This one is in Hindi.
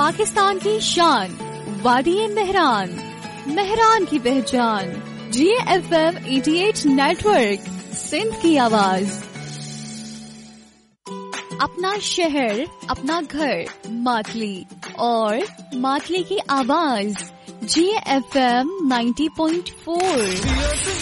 पाकिस्तान की शान, वादी मेहरान, मेहरान की पहचान, GFM 88 नेटवर्क, सिंध की आवाज। अपना शहर, अपना घर, मातली और मातली की आवाज, GFM 90.4।